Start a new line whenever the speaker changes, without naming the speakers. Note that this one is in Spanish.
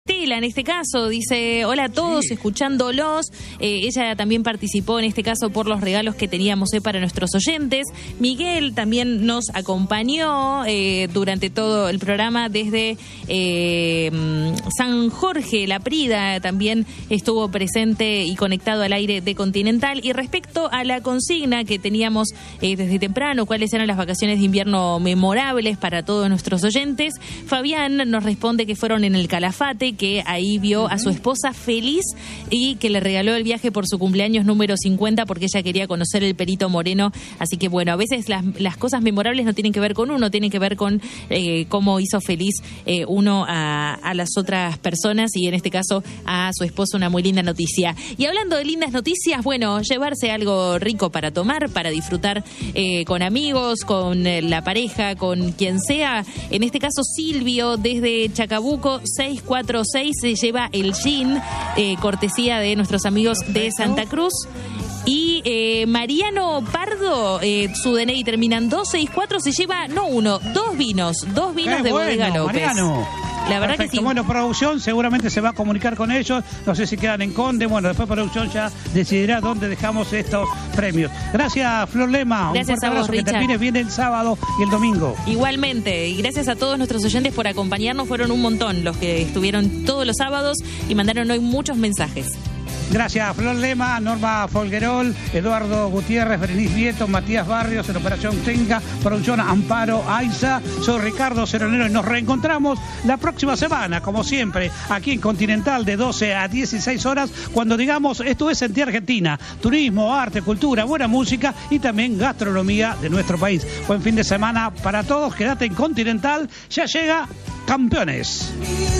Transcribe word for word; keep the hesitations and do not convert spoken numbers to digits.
Tela, en este caso, dice, hola a todos, sí. escuchándolos. Eh, ella también participó en este caso por los regalos que teníamos eh, para nuestros oyentes. Miguel también nos acompañó eh, durante todo el programa desde eh, San Jorge, La Prida, también estuvo presente y conectado al aire de Continental. Y respecto a la consigna que teníamos eh, desde temprano, cuáles eran las vacaciones de invierno memorables para todos nuestros oyentes, Fabián nos responde que fueron en el Calafate, que ahí vio a su esposa feliz y que le regaló el viaje por su cumpleaños número cincuenta porque ella quería conocer el Perito Moreno. Así que bueno, a veces las, las cosas memorables no tienen que ver con uno, tienen que ver con eh, cómo hizo feliz eh, uno a, a las otras personas, y en este caso a su esposa. Una muy linda noticia. Y hablando de lindas noticias, bueno, llevarse algo rico para tomar, para disfrutar eh, con amigos, con eh, la pareja, con quien sea. En este caso Silvio desde Chacabuco seis cuatro seis se lleva el gin, eh, cortesía de nuestros amigos de Santa Cruz. Y eh, Mariano Pardo, eh, su D N I termina en dos seis cuatro, se lleva no uno, dos vinos, dos vinos Qué de bueno, Bodega López.
Mariano.
La verdad
Perfecto.
que sí.
Bueno, producción seguramente se va a comunicar con ellos. No sé si quedan en Conde. Bueno, después producción ya decidirá dónde dejamos estos premios. Gracias, Flor Lema.
Gracias. Un fuerte
a vos,
abrazo.
Que termine bien el sábado y el domingo.
Igualmente. Y gracias a todos nuestros oyentes por acompañarnos. Fueron un montón los que estuvieron todos los sábados y mandaron hoy muchos mensajes.
Gracias, Flor Lema, Norma Folguerol, Eduardo Gutiérrez, Berenice Vieto, Matías Barrios, en Operación Técnica, producción Amparo Aiza. Soy Ricardo Ceronero y nos reencontramos la próxima semana, como siempre, aquí en Continental de doce a dieciséis horas, cuando digamos esto es en ti Argentina. Turismo, arte, cultura, buena música y también gastronomía de nuestro país. Buen fin de semana para todos, quédate en Continental, ya llega Campeones.